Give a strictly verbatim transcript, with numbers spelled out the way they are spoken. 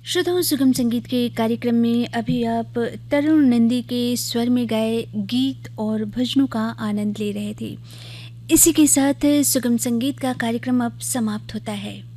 श्रोताओं, सुगम संगीत के कार्यक्रम में अभी आप तरुण नंदी के स्वर में गाए गीत और भजनों का आनंद ले रहे थे। इसी के साथ सुगम संगीत का कार्यक्रम अब समाप्त होता है।